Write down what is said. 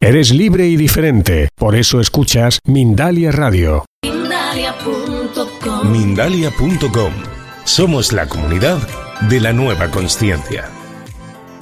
Eres libre y diferente, por eso escuchas Mindalia Radio. Mindalia.com. Somos la comunidad de la nueva consciencia.